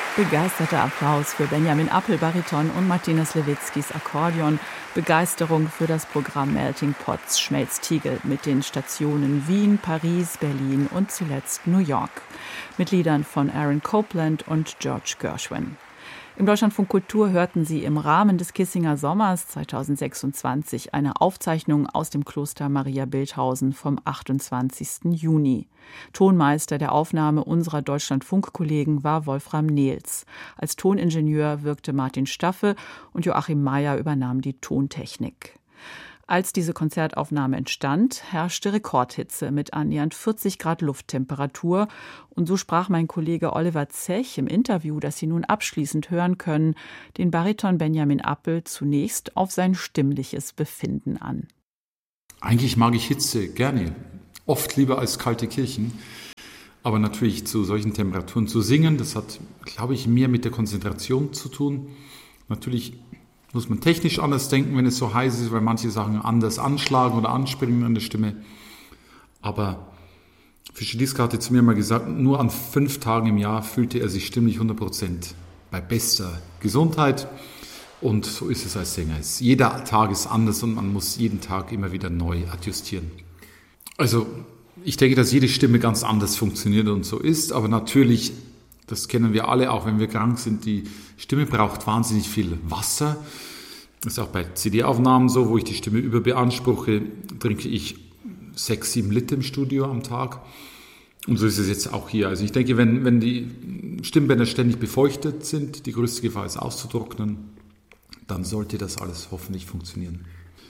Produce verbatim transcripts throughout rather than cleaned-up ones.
Begeisterter Applaus für Benjamin Appel, Bariton und Martina Sliwickis Akkordeon. Begeisterung für das Programm Melting Pots, Schmelztiegel mit den Stationen Wien, Paris, Berlin und zuletzt New York. Mit Liedern von Aaron Copland und George Gershwin. Im Deutschlandfunk Kultur hörten Sie im Rahmen des Kissinger Sommers zweitausendsechsundzwanzig eine Aufzeichnung aus dem Kloster Maria Bilthausen vom achtundzwanzigsten Juni. Tonmeister der Aufnahme unserer Deutschlandfunk-Kollegen war Wolfram Nehls. Als Toningenieur wirkte Martin Staffe und Joachim Mayer übernahm die Tontechnik. Als diese Konzertaufnahme entstand, herrschte Rekordhitze mit annähernd vierzig Grad Lufttemperatur. Und so sprach mein Kollege Oliver Zech im Interview, das Sie nun abschließend hören können, den Bariton Benjamin Appel zunächst auf sein stimmliches Befinden an. Eigentlich mag ich Hitze gerne, oft lieber als kalte Kirchen. Aber natürlich zu solchen Temperaturen zu singen, das hat, glaube ich, mehr mit der Konzentration zu tun. Natürlich muss man technisch anders denken, wenn es so heiß ist, weil manche Sachen anders anschlagen oder anspringen an der Stimme. Aber Fischer-Dieskau hatte zu mir mal gesagt, nur an fünf Tagen im Jahr fühlte er sich stimmlich hundert Prozent bei bester Gesundheit. Und so ist es als Sänger. Jeder Tag ist anders und man muss jeden Tag immer wieder neu adjustieren. Also ich denke, dass jede Stimme ganz anders funktioniert und so ist, aber natürlich, das kennen wir alle, auch wenn wir krank sind, die Stimme braucht wahnsinnig viel Wasser. Das ist auch bei C D-Aufnahmen so, wo ich die Stimme überbeanspruche, trinke ich sechs, sieben Liter im Studio am Tag. Und so ist es jetzt auch hier. Also ich denke, wenn, wenn die Stimmbänder ständig befeuchtet sind, die größte Gefahr ist auszutrocknen, dann sollte das alles hoffentlich funktionieren.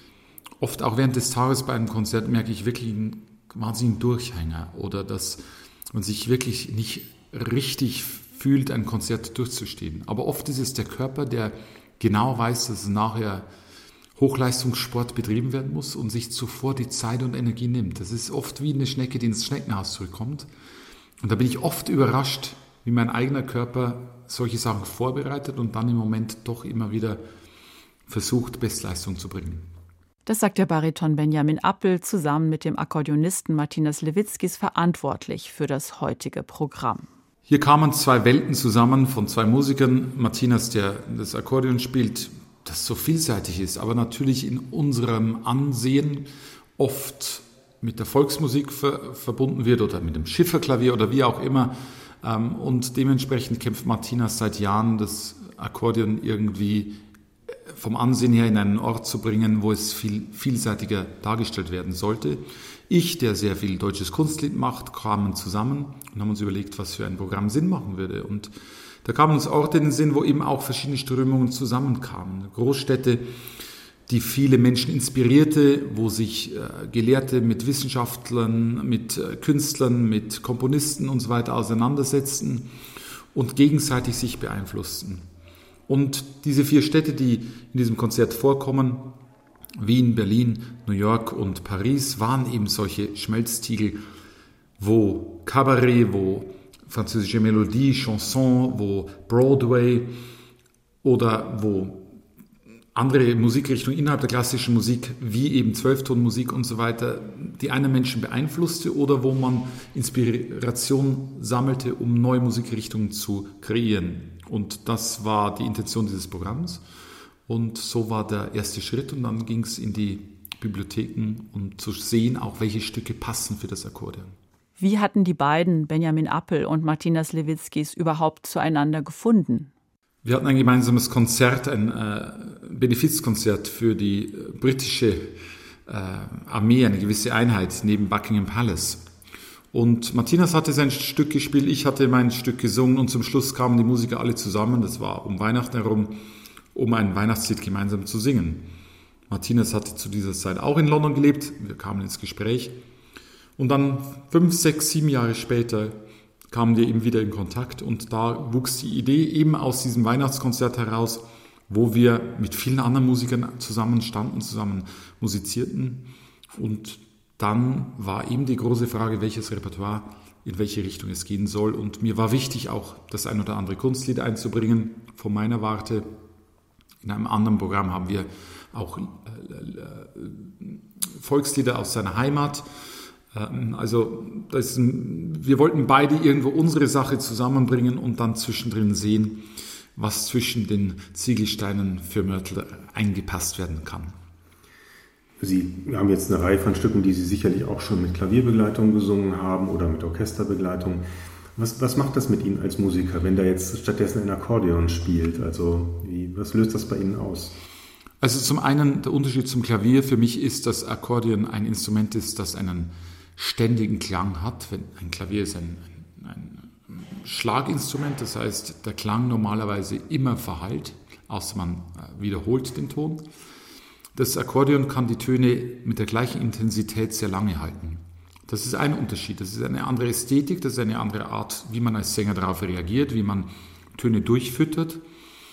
Oft auch während des Tages bei einem Konzert merke ich wirklich einen wahnsinnigen Durchhänger oder dass man sich wirklich nicht richtig fühlt, ein Konzert durchzustehen. Aber oft ist es der Körper, der genau weiß, dass nachher Hochleistungssport betrieben werden muss und sich zuvor die Zeit und Energie nimmt. Das ist oft wie eine Schnecke, die ins Schneckenhaus zurückkommt. Und da bin ich oft überrascht, wie mein eigener Körper solche Sachen vorbereitet und dann im Moment doch immer wieder versucht, Bestleistung zu bringen. Das sagt der Bariton Benjamin Appel zusammen mit dem Akkordeonisten Martina Sliwickis verantwortlich für das heutige Programm. Hier kamen zwei Welten zusammen von zwei Musikern. Martinas, der das Akkordeon spielt, das so vielseitig ist, aber natürlich in unserem Ansehen oft mit der Volksmusik ver- verbunden wird oder mit dem Schifferklavier oder wie auch immer. Und dementsprechend kämpft Martinas seit Jahren, das Akkordeon irgendwie vom Ansehen her in einen Ort zu bringen, wo es viel vielseitiger dargestellt werden sollte. Ich, der sehr viel deutsches Kunstlied macht, kamen zusammen und haben uns überlegt, was für ein Programm Sinn machen würde. Und da kamen uns Orte in den Sinn, wo eben auch verschiedene Strömungen zusammenkamen. Großstädte, die viele Menschen inspirierte, wo sich äh, Gelehrte mit Wissenschaftlern, mit äh, Künstlern, mit Komponisten und so weiter auseinandersetzten und gegenseitig sich beeinflussten. Und diese vier Städte, die in diesem Konzert vorkommen, Wien, Berlin, New York und Paris, waren eben solche Schmelztiegel, wo Kabarett, wo französische Melodie, Chanson, wo Broadway oder wo andere Musikrichtungen innerhalb der klassischen Musik, wie eben Zwölftonmusik und so weiter, die einen Menschen beeinflusste oder wo man Inspiration sammelte, um neue Musikrichtungen zu kreieren. Und das war die Intention dieses Programms. Und so war der erste Schritt und dann ging es in die Bibliotheken, um zu sehen, auch welche Stücke passen für das Akkordeon. Wie hatten die beiden, Benjamin Appel und Martina Sliwickis, überhaupt zueinander gefunden? Wir hatten ein gemeinsames Konzert, ein äh, Benefizkonzert für die äh, britische äh, Armee, eine gewisse Einheit neben Buckingham Palace. Und Martinas hatte sein Stück gespielt, ich hatte mein Stück gesungen und zum Schluss kamen die Musiker alle zusammen, das war um Weihnachten herum, um ein Weihnachtslied gemeinsam zu singen. Martinas hatte zu dieser Zeit auch in London gelebt, wir kamen ins Gespräch. Und dann fünf, sechs, sieben Jahre später kamen wir eben wieder in Kontakt und da wuchs die Idee eben aus diesem Weihnachtskonzert heraus, wo wir mit vielen anderen Musikern zusammen standen, zusammen musizierten. Und dann war eben die große Frage, welches Repertoire, in welche Richtung es gehen soll. Und mir war wichtig, auch das ein oder andere Kunstlied einzubringen von meiner Warte. In einem anderen Programm haben wir auch Volkslieder aus seiner Heimat Also das, wir wollten beide irgendwo unsere Sache zusammenbringen und dann zwischendrin sehen, was zwischen den Ziegelsteinen für Mörtel eingepasst werden kann. Sie haben jetzt eine Reihe von Stücken, die Sie sicherlich auch schon mit Klavierbegleitung gesungen haben oder mit Orchesterbegleitung. Was, was macht das mit Ihnen als Musiker, wenn da jetzt stattdessen ein Akkordeon spielt? Also wie, was löst das bei Ihnen aus? Also zum einen, der Unterschied zum Klavier für mich ist, dass Akkordeon ein Instrument ist, das einen ständigen Klang hat. Ein Klavier ist ein, ein, ein Schlaginstrument, das heißt, der Klang normalerweise immer verhallt, außer man wiederholt den Ton. Das Akkordeon kann die Töne mit der gleichen Intensität sehr lange halten. Das ist ein Unterschied, das ist eine andere Ästhetik, das ist eine andere Art, wie man als Sänger darauf reagiert, wie man Töne durchfüttert.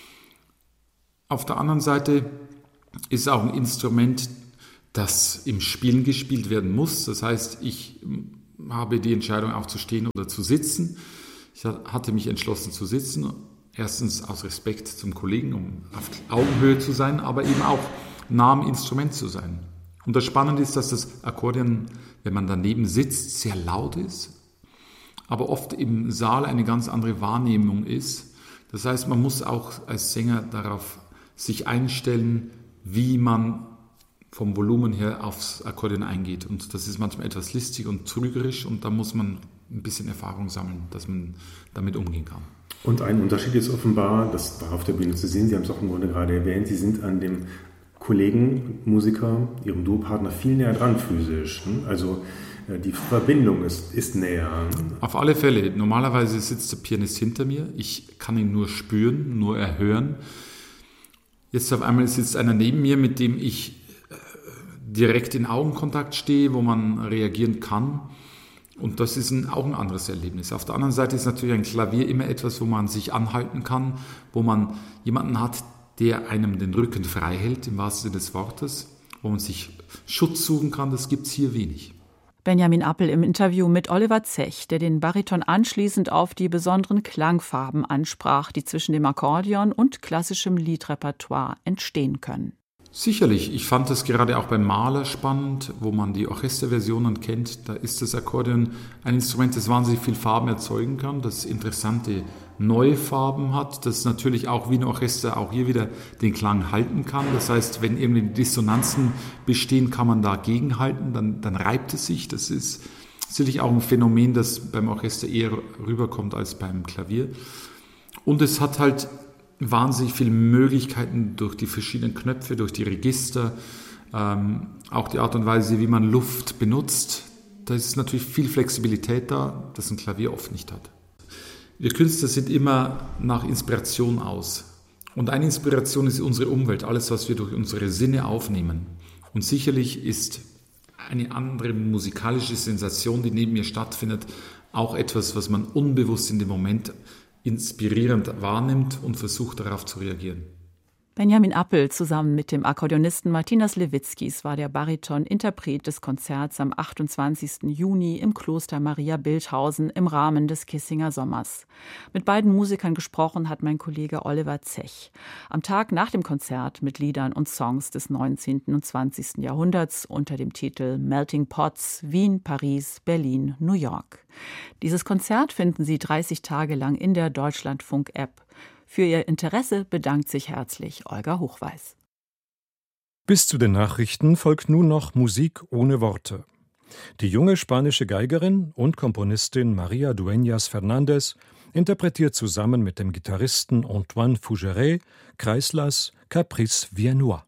Auf der anderen Seite ist es auch ein Instrument, das im Spielen gespielt werden muss. Das heißt, ich habe die Entscheidung auch zu stehen oder zu sitzen. Ich hatte mich entschlossen zu sitzen. Erstens aus Respekt zum Kollegen, um auf Augenhöhe zu sein, aber eben auch nah am Instrument zu sein. Und das Spannende ist, dass das Akkordeon, wenn man daneben sitzt, sehr laut ist, aber oft im Saal eine ganz andere Wahrnehmung ist. Das heißt, man muss auch als Sänger darauf sich einstellen, wie man vom Volumen her aufs Akkordeon eingeht. Und das ist manchmal etwas listig und trügerisch und da muss man ein bisschen Erfahrung sammeln, dass man damit umgehen kann. Und ein Unterschied ist offenbar, das war auf der Bühne zu sehen, Sie haben es auch im Grunde gerade erwähnt, Sie sind an dem Kollegen, Musiker, Ihrem Duopartner viel näher dran physisch. Also die Verbindung ist, ist näher. Auf alle Fälle. Normalerweise sitzt der Pianist hinter mir. Ich kann ihn nur spüren, nur erhören. Jetzt auf einmal sitzt einer neben mir, mit dem ich direkt in Augenkontakt stehe, wo man reagieren kann. Und das ist ein, auch ein anderes Erlebnis. Auf der anderen Seite ist natürlich ein Klavier immer etwas, wo man sich anhalten kann, wo man jemanden hat, der einem den Rücken frei hält, im wahrsten Sinne des Wortes, wo man sich Schutz suchen kann. Das gibt es hier wenig. Benjamin Appel im Interview mit Oliver Zech, der den Bariton anschließend auf die besonderen Klangfarben ansprach, die zwischen dem Akkordeon und klassischem Liedrepertoire entstehen können. Sicherlich. Ich fand das gerade auch beim Mahler spannend, wo man die Orchesterversionen kennt. Da ist das Akkordeon ein Instrument, das wahnsinnig viel Farben erzeugen kann, das interessante neue Farben hat, das natürlich auch wie ein Orchester auch hier wieder den Klang halten kann. Das heißt, wenn irgendwie Dissonanzen bestehen, kann man dagegen halten, dann, dann reibt es sich. Das ist sicherlich auch ein Phänomen, das beim Orchester eher rüberkommt als beim Klavier. Und es hat halt wahnsinnig viele Möglichkeiten durch die verschiedenen Knöpfe, durch die Register, ähm, auch die Art und Weise, wie man Luft benutzt. Da ist natürlich viel Flexibilität da, das ein Klavier oft nicht hat. Wir Künstler sind immer nach Inspiration aus. Und eine Inspiration ist unsere Umwelt, alles, was wir durch unsere Sinne aufnehmen. Und sicherlich ist eine andere musikalische Sensation, die neben mir stattfindet, auch etwas, was man unbewusst in dem Moment inspirierend wahrnimmt und versucht, darauf zu reagieren. Benjamin Appel zusammen mit dem Akkordeonisten Martinas Lewitzkis war der Bariton Interpret des Konzerts am achtundzwanzigsten Juni im Kloster Maria Bildhausen im Rahmen des Kissinger Sommers. Mit beiden Musikern gesprochen hat mein Kollege Oliver Zech. Am Tag nach dem Konzert mit Liedern und Songs des neunzehnten und zwanzigsten Jahrhunderts unter dem Titel Melting Pots Wien, Paris, Berlin, New York. Dieses Konzert finden Sie dreißig Tage lang in der Deutschlandfunk-App. Für Ihr Interesse bedankt sich herzlich Olga Hochweis. Bis zu den Nachrichten folgt nun noch Musik ohne Worte. Die junge spanische Geigerin und Komponistin Maria Dueñas Fernández interpretiert zusammen mit dem Gitarristen Antoine Fougeray Kreislas Caprice Viennois.